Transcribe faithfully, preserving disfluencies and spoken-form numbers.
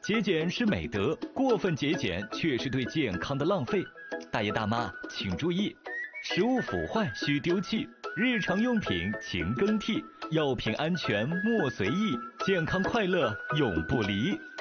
节俭是美德，过分节俭却是对健康的浪费。大爷大妈请注意，食物腐坏需丢弃，日常用品勤更替，药品安全莫随意，健康快乐永不离。